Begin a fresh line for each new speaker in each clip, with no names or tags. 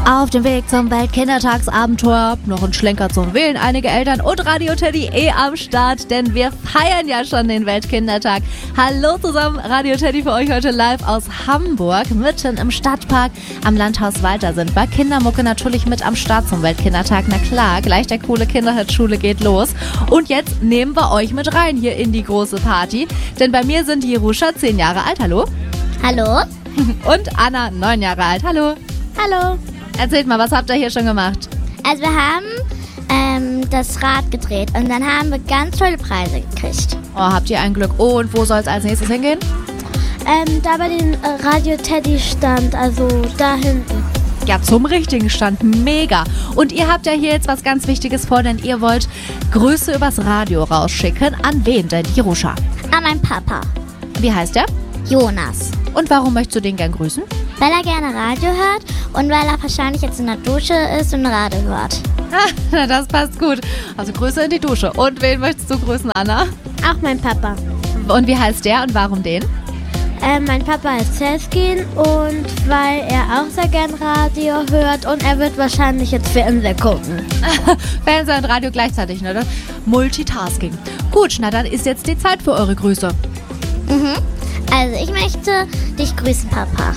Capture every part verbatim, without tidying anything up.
Auf dem Weg zum Weltkindertagsabenteuer, noch ein Schlenker zum Wählen, einige Eltern und Radio Teddy eh am Start, denn wir feiern ja schon den Weltkindertag. Hallo zusammen, Radio Teddy für euch heute live aus Hamburg, mitten im Stadtpark am Landhaus Walter sind wir. Kindermucke natürlich mit am Start zum Weltkindertag, na klar, gleich der coole Kinderhit Schule geht los. Und jetzt nehmen wir euch mit rein hier in die große Party, denn bei mir sind Jerusha, zehn Jahre alt, hallo.
Hallo.
Und Anna, neun Jahre alt, hallo.
Hallo.
Erzählt mal, was habt ihr hier schon gemacht?
Also wir haben ähm, das Rad gedreht und dann haben wir ganz tolle Preise gekriegt.
Oh, habt ihr ein Glück. Oh, und wo soll es als nächstes hingehen?
Ähm, da bei den äh, Radio Teddy Stand, also da hinten.
Ja, zum richtigen Stand. Mega. Und ihr habt ja hier jetzt was ganz Wichtiges vor, denn ihr wollt Grüße übers Radio rausschicken. An wen denn, Jerusha?
An meinen Papa.
Wie heißt der?
Jonas.
Und warum möchtest du den gern grüßen?
Weil er gerne Radio hört und weil er wahrscheinlich jetzt in der Dusche ist und Radio hört.
Na, das passt gut. Also Grüße in die Dusche. Und wen möchtest du grüßen, Anna?
Auch mein Papa.
Und wie heißt der und warum den?
Äh, mein Papa ist Seskin und weil er auch sehr gern Radio hört und er wird wahrscheinlich jetzt Fernsehen gucken.
Fernsehen und Radio gleichzeitig, ne? Multitasking. Gut, na dann ist jetzt die Zeit für eure Grüße.
Mhm. Also ich möchte dich grüßen, Papa.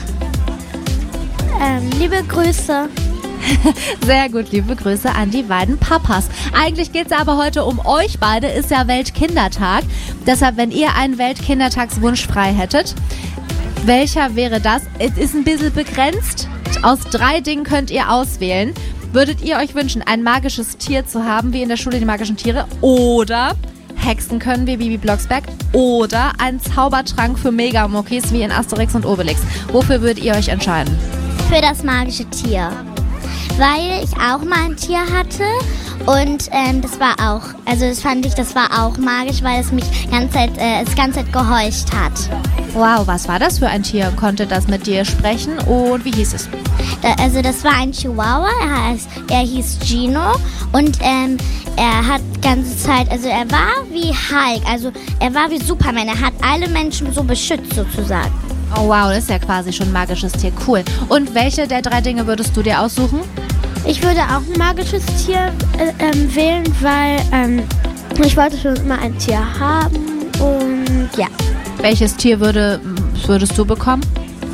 Ähm, liebe Grüße.
Sehr gut, liebe Grüße an die beiden Papas. Eigentlich geht es aber heute um euch beide, ist ja Weltkindertag. Deshalb, wenn ihr einen Weltkindertagswunsch frei hättet, welcher wäre das? Es ist ein bisschen begrenzt. Aus drei Dingen könnt ihr auswählen. Würdet ihr euch wünschen, ein magisches Tier zu haben, wie in der Schule die magischen Tiere? Oder Hexen können wie Bibi Blocksberg? Oder ein Zaubertrank für Megamuckis wie in Asterix und Obelix? Wofür würdet ihr euch entscheiden?
Für das magische Tier. Weil ich auch mal ein Tier hatte und ähm, das war auch, also das fand ich, das war auch magisch, weil es mich ganze Zeit, äh, es ganze Zeit gehorcht hat.
Wow, was war das für ein Tier? Konnte das mit dir sprechen und wie hieß es?
Da, also das war ein Chihuahua, er, heißt, er hieß Gino und ähm, er hat ganze Zeit, also er war wie Hulk, also er war wie Superman, er hat alle Menschen so beschützt sozusagen.
Oh wow, das ist ja quasi schon ein magisches Tier, cool. Und welche der drei Dinge würdest du dir aussuchen?
Ich würde auch ein magisches Tier äh, ähm, wählen, weil ähm, ich wollte schon immer ein Tier haben und ja.
Welches Tier würde, würdest du bekommen?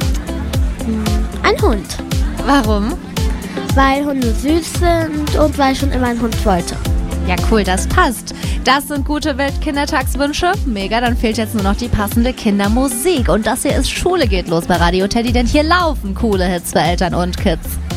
Ein Hund.
Warum?
Weil Hunde süß sind und weil ich schon immer einen Hund wollte.
Ja, cool, das passt. Das sind gute Weltkindertagswünsche. Mega, dann fehlt jetzt nur noch die passende Kindermusik. Und das hier ist Schule geht los bei Radio Teddy, denn hier laufen coole Hits für Eltern und Kids.